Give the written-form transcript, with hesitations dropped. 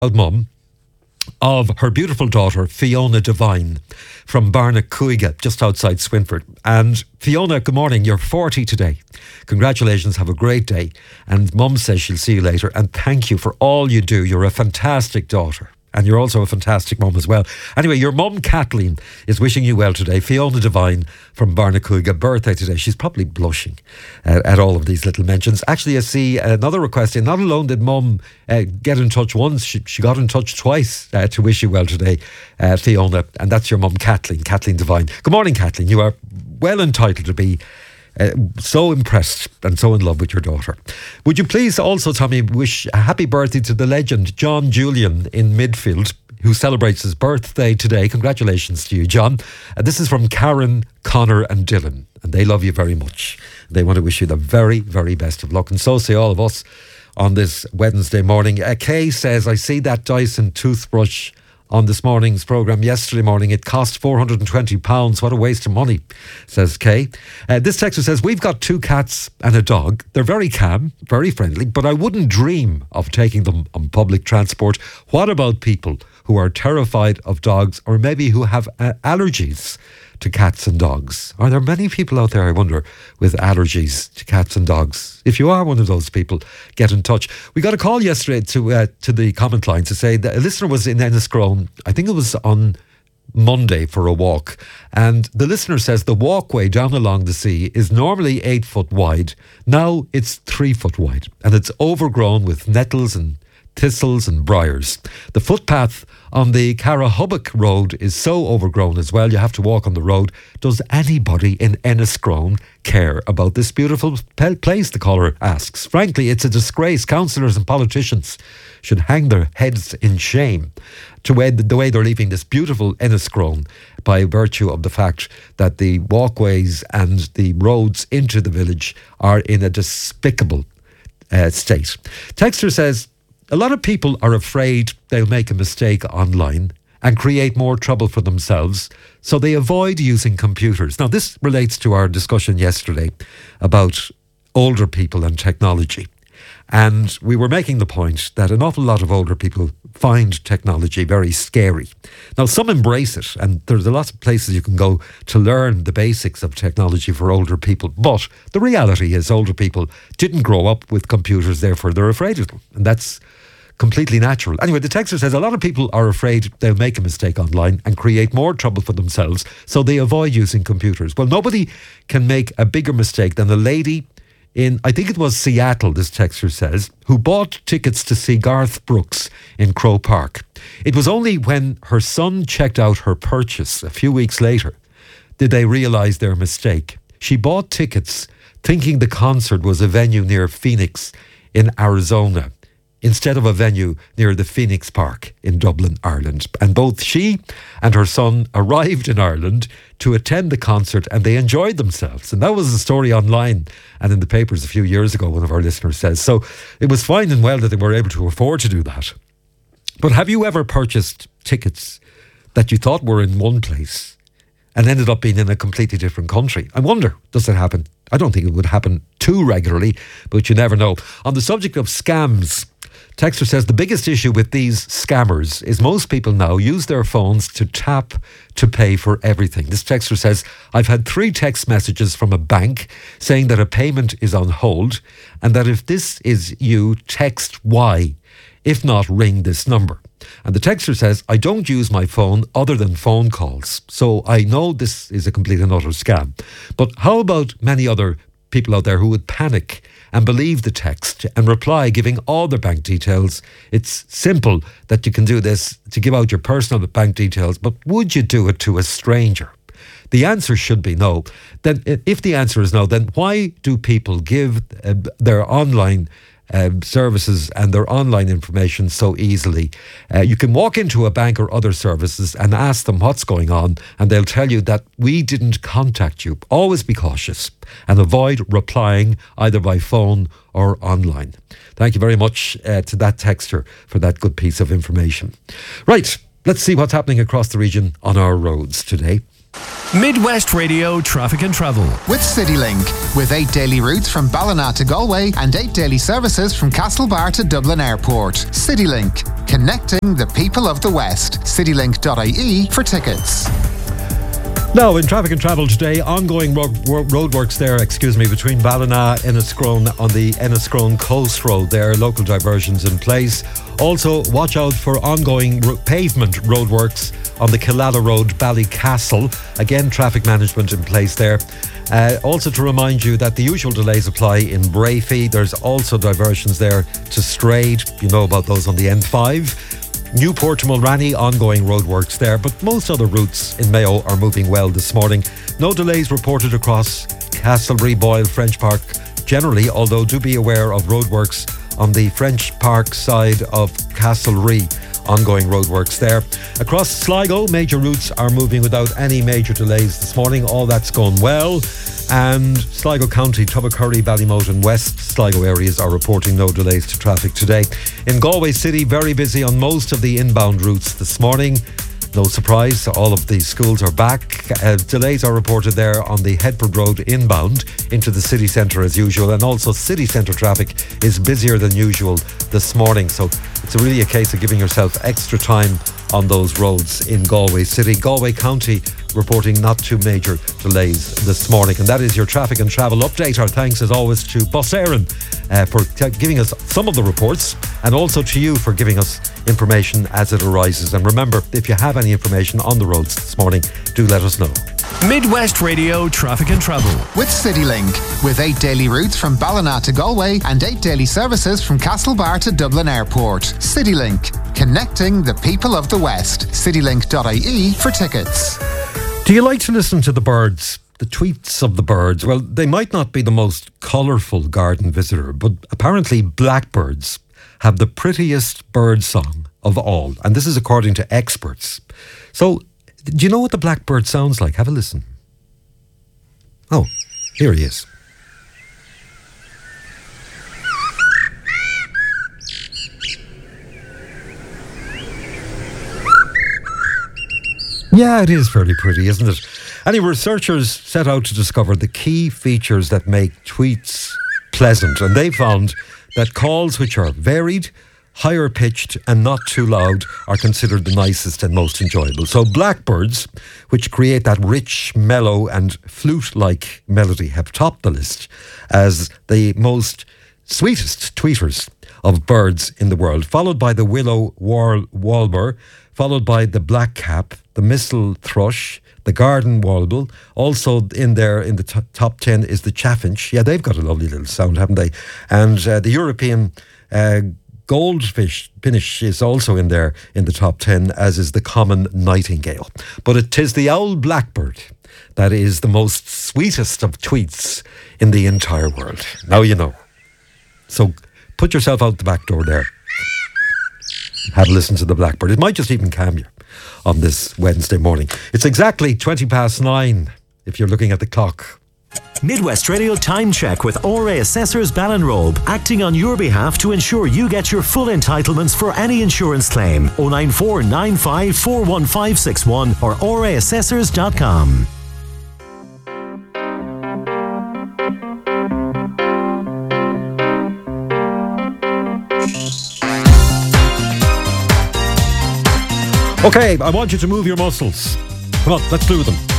mum of her beautiful daughter, Fiona Devine, from Barnacuiga, just outside Swinford. And Fiona, good morning. You're 40 today. Congratulations. Have a great day. And Mum says she'll see you later. And thank you for all you do. You're a fantastic daughter. And you're also a fantastic mum as well. Anyway, your mum, Kathleen, is wishing you well today. Fiona Devine from Barnacuiga, birthday today. She's probably blushing at all of these little mentions. Actually, I see another request in. Not alone did mum get in touch once, she got in touch twice to wish you well today, Fiona. And that's your mum, Kathleen Devine. Good morning, Kathleen. You are well entitled to be so impressed and so in love with your daughter. Would you please also, Tommy, wish a happy birthday to the legend John Julian in Midfield, who celebrates his birthday today. Congratulations to you, John. This is from Karen, Connor and Dylan, and they love you very much. They want to wish you the very, very best of luck, and so say all of us on this Wednesday morning. Kay says, I see that Dyson toothbrush on this morning's programme yesterday morning. It cost £420. What a waste of money, says Kay. This texter says, we've got 2 cats and a dog. They're very calm, very friendly, but I wouldn't dream of taking them on public transport. What about people who are terrified of dogs, or maybe who have allergies to cats and dogs? Are there many people out there, I wonder, with allergies to cats and dogs? If you are one of those people, get in touch. We got a call yesterday to the comment line to say that a listener was in Enniscrone, I think it was on Monday, for a walk, and the listener says the walkway down along the sea is normally 8 foot wide. Now it's 3 foot wide, and it's overgrown with nettles and thistles and briars. The footpath on the Carahubbock Road is so overgrown as well, you have to walk on the road. Does anybody in Enniscrone care about this beautiful place, the caller asks. Frankly, it's a disgrace. Councillors and politicians should hang their heads in shame to the way they're leaving this beautiful Enniscrone by virtue of the fact that the walkways and the roads into the village are in a despicable state. Texter says, a lot of people are afraid they'll make a mistake online and create more trouble for themselves, so they avoid using computers. Now, this relates to our discussion yesterday about older people and technology. And we were making the point that an awful lot of older people find technology very scary. Now, some embrace it, and there's a lot of places you can go to learn the basics of technology for older people. But the reality is older people didn't grow up with computers, therefore they're afraid of them. And that's completely natural. Anyway, the texter says a lot of people are afraid they'll make a mistake online and create more trouble for themselves, so they avoid using computers. Well, nobody can make a bigger mistake than a lady in, I think it was Seattle, this texter says, who bought tickets to see Garth Brooks in Crow Park. It was only when her son checked out her purchase a few weeks later did they realise their mistake. She bought tickets thinking the concert was a venue near Phoenix in Arizona, instead of a venue near the Phoenix Park in Dublin, Ireland. And both she and her son arrived in Ireland to attend the concert, and they enjoyed themselves. And that was the story online and in the papers a few years ago, one of our listeners says. So it was fine and well that they were able to afford to do that. But have you ever purchased tickets that you thought were in one place and ended up being in a completely different country? I wonder, does it happen? I don't think it would happen too regularly, but you never know. On the subject of scams, texter says the biggest issue with these scammers is most people now use their phones to tap to pay for everything. This texter says, I've had 3 text messages from a bank saying that a payment is on hold and that if this is you, text Y. If not, ring this number. And the texter says, I don't use my phone other than phone calls, so I know this is a complete and utter scam. But how about many other people out there who would panic and believe the text and reply giving all their bank details? It's simple that you can do this to give out your personal bank details, but would you do it to a stranger? The answer should be no. Then, if the answer is no, then why do people give their online services and their online information so easily? You can walk into a bank or other services and ask them what's going on, and they'll tell you that we didn't contact you. Always be cautious and avoid replying either by phone or online. Thank you very much to that texter for that good piece of information. Right, let's see what's happening across the region on our roads today. Midwest Radio Traffic and Travel with CityLink, with 8 daily routes from Ballina to Galway and 8 daily services from Castlebar to Dublin Airport. CityLink. connecting the people of the West. Citylink.ie for tickets. Now, in Traffic and Travel today, ongoing roadworks there, between Ballina, Enniscrone on the Enniscrone Coast Road. There are local diversions in place. Also, watch out for ongoing pavement roadworks on the Killala Road, Ballycastle. Again, traffic management in place there. Also to remind you that the usual delays apply in Brafey. There's also diversions there to Strade. You know about those on the N5. Newport to Mulranny, ongoing roadworks there, but most other routes in Mayo are moving well this morning. No delays reported across Castleberry, Boyle, French Park generally, although do be aware of roadworks on the French Park side of Castlereagh. Ongoing roadworks there. Across Sligo, major routes are moving without any major delays this morning. All that's going well. And Sligo County, Tubbercurry, Ballymote and West Sligo areas are reporting no delays to traffic today. In Galway City, very busy on most of the inbound routes this morning. No surprise, all of the schools are back. Delays are reported there on the Headford Road inbound into the city centre as usual, and also city centre traffic is busier than usual this morning, so it's really a case of giving yourself extra time on those roads in Galway City. Galway County reporting not too major delays this morning. And that is your Traffic and Travel update. Our thanks as always to Bus Éireann for giving us some of the reports, and also to you for giving us information as it arises. And remember, if you have any information on the roads this morning, do let us know. Midwest Radio Traffic and Travel with CityLink, with 8 daily routes from Ballina to Galway and 8 daily services from Castlebar to Dublin Airport. CityLink, connecting the people of the West. Citylink.ie for tickets. Do you like to listen to the birds? The tweets of the birds? Well, they might not be the most colourful garden visitor, but apparently blackbirds have the prettiest bird song of all. And this is according to experts. So, do you know what the blackbird sounds like? Have a listen. Oh, here he is. Yeah, it is fairly pretty, isn't it? Anyway, researchers set out to discover the key features that make tweets pleasant, and they found that calls which are varied, higher pitched and not too loud are considered the nicest and most enjoyable. So blackbirds, which create that rich, mellow and flute-like melody, have topped the list as the most sweetest tweeters of birds in the world, followed by the willow warble, followed by the blackcap, the mistle thrush, the garden warble. Also in there in the top 10 is the chaffinch. Yeah, they've got a lovely little sound, haven't they? And the European goldfinch is also in there in the top 10, as is the common nightingale. But it is the owl blackbird that is the most sweetest of tweets in the entire world. Now you know. So put yourself out the back door there. Have a listen to the blackbird. It might just even calm you on this Wednesday morning. It's exactly 9:20 if you're looking at the clock. Midwest Radio Time Check with ORA Assessors Ballinrobe, acting on your behalf to ensure you get your full entitlements for any insurance claim. 094 95 41561 or oraassessors.com. Okay, I want you to move your muscles. Come on, let's do them.